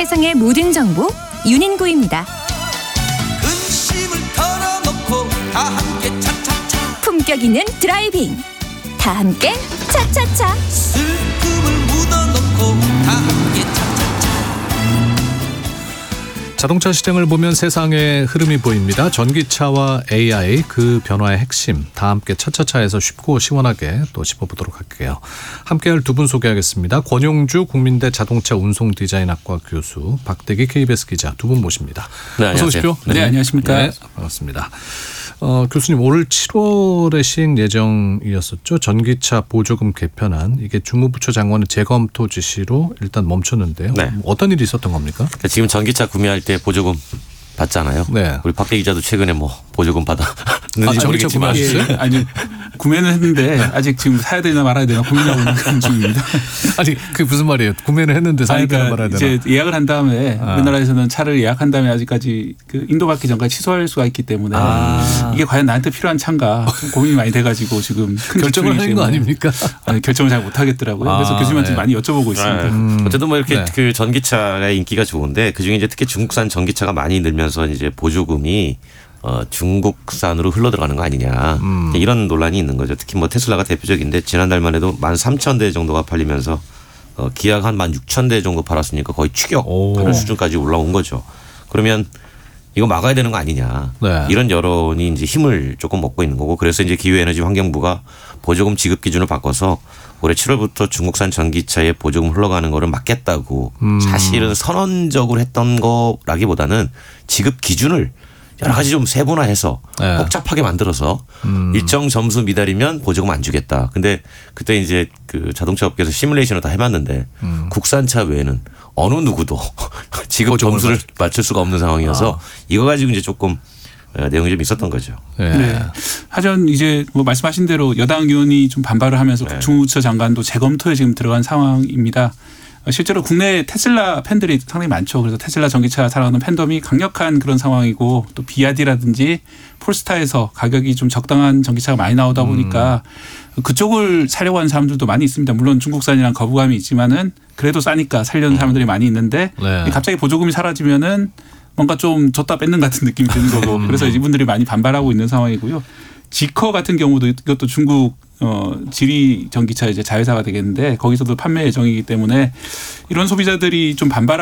세상의 모든 정보 윤인구입니다. 근심을 털어놓고 다 함께 차차차. 품격 있는 드라이빙. 다 함께 차차차. 슬픔을 묻어놓고 다 함께 차차차. 자동차 시장을 보면 세상의 흐름이 보입니다. 전기차와 AI 그 변화의 핵심 다 함께 차차차에서 쉽고 시원하게 또 짚어보도록 할게요. 함께할 두 분 소개하겠습니다. 권용주 국민대 자동차 운송 디자인학과 교수, 박대기 KBS 기자 두 분 모십니다. 네, 어서 오십시오. 네, 안녕하십니까. 네, 반갑습니다. 교수님, 올 7월에 시행 예정이었었죠. 전기차 보조금 개편안, 이게 주무부처 장관의 재검토 지시로 일단 멈췄는데요. 네. 어떤 일이 있었던 겁니까? 지금 전기차 구매할 때 보조금 받잖아요. 네. 우리 박대 기자도 최근에 보조금 받았는지 전기차 모르겠지만 구매하셨어요? 아니, 구매는 했는데 아직 지금 사야 되나 말아야 되나 고민하고 있는 중입니다. 아니, 그게 무슨 말이에요? 구매를 했는데 사야 되나 말아야 되나? 이제 예약을 한 다음에 우리나라에서는 차를 예약한 다음에 아직까지 그 인도받기 전까지 취소할 수가 있기 때문에 이게 과연 나한테 필요한 차인가 좀 고민이 많이 돼가지고 지금 큰 결정을 하는 거 아닙니까? 아니, 결정을 잘 못하겠더라고요. 그래서 교수님한테 네. 많이 여쭤보고 있습니다. 어쨌든 이렇게 네. 그 전기차의 인기가 좋은데 그중에 이제 특히 중국산 전기차가 많이 늘면서 이제 보조금이 중국산으로 흘러 들어가는 거 아니냐 이런 논란이 있는 거죠. 특히 테슬라가 대표적인데 지난달만 해도 13,000대 정도가 팔리면서 기아가 한 16,000대 정도 팔았으니까 거의 추격하는 수준까지 올라온 거죠. 그러면 이거 막아야 되는 거 아니냐. 네. 이런 여론이 이제 힘을 조금 얻고 있는 거고 그래서 이제 기후에너지 환경부가 보조금 지급 기준을 바꿔서 올해 7월부터 중국산 전기차에 보조금 흘러가는 거를 막겠다고 사실은 선언적으로 했던 거라기보다는 지급 기준을 여러 가지 좀 세분화해서 네. 복잡하게 만들어서 일정 점수 미달이면 보조금 안 주겠다. 근데 그때 이제 그 자동차 업계에서 시뮬레이션을 다 해봤는데 국산차 외에는 어느 누구도 지급 점수를 맞출 수가 없는 상황이어서 이거 가지고 이제 조금 내용이 좀 있었던 거죠. 네. 네. 하지만 이제 말씀하신 대로 여당 의원이 좀 반발을 하면서 주무부처 장관도 재검토에 지금 들어간 상황입니다. 실제로 국내 테슬라 팬들이 상당히 많죠. 그래서 테슬라 전기차 사랑하는 팬덤이 강력한 그런 상황이고 또 비아디라든지 폴스타에서 가격이 좀 적당한 전기차가 많이 나오다 보니까 그쪽을 사려고 하는 사람들도 많이 있습니다. 물론 중국산이랑 거부감이 있지만은 그래도 싸니까 살려는 사람들이 많이 있는데 네. 갑자기 보조금이 사라지면은 뭔가 좀 줬다 뺏는 같은 느낌이 드는 거고 그래서 이분들이 많이 반발하고 있는 상황이고요. 지커 같은 경우도 이것도 중국 지리 전기차 이제 자회사가 되겠는데 거기서도 판매 예정이기 때문에 이런 소비자들이 좀 반발하고